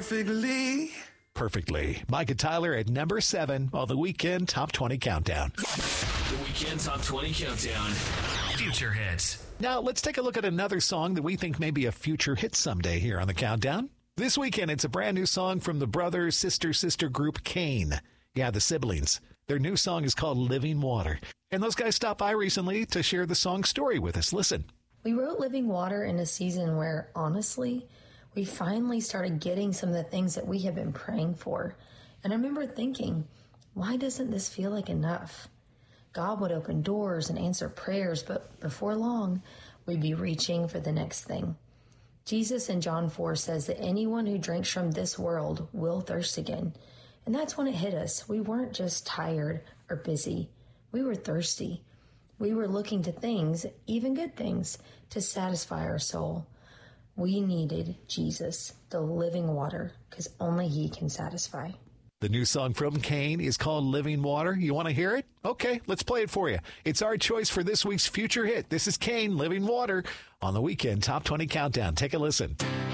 Perfectly. Mike and Tyler at number 7 on the Weekend Top 20 Countdown. The Weekend Top 20 Countdown. Future hits. Now, let's take a look at another song that we think may be a future hit someday here on the Countdown. This weekend, it's a brand new song from the brother, sister group Kane. Yeah, the siblings. Their new song is called Living Water. And those guys stopped by recently to share the song story with us. Listen. We wrote Living Water in a season where, honestly, we finally started getting some of the things that we had been praying for. And I remember thinking, why doesn't this feel like enough? God would open doors and answer prayers, but before long, we'd be reaching for the next thing. Jesus in John 4 says that anyone who drinks from this world will thirst again. And that's when it hit us. We weren't just tired or busy. We were thirsty. We were looking to things, even good things, to satisfy our soul. We needed Jesus, the living water, because only he can satisfy. The new song from Kane is called Living Water. You want to hear it? Okay, let's play it for you. It's our choice for this week's future hit. This is Kane, Living Water, on the Weekend Top 20 Countdown. Take a listen.